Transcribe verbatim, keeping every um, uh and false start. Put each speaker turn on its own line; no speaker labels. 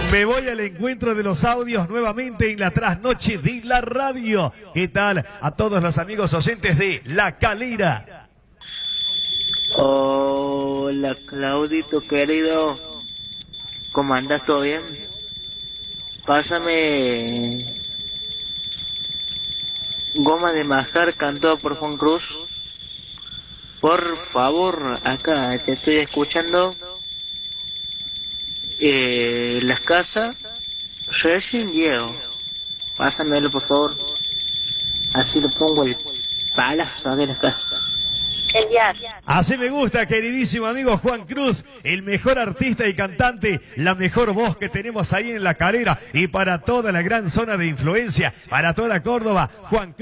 Me voy al encuentro de los audios nuevamente en la trasnoche de la radio. ¿Qué tal a todos los amigos oyentes de La Calera?
Hola Claudito querido, ¿cómo andas? ¿Todo bien? Pásame Goma de Mascar cantado por Juan Cruz. Por favor, acá te estoy escuchando. Eh, las casas recién llego. Pásamelo por favor. Así le pongo el palazo de las casas.
Así me gusta, queridísimo amigo Juan Cruz, el mejor artista y cantante, la mejor voz que tenemos ahí en La Calera y para toda la gran zona de influencia, para toda Córdoba, Juan Cruz.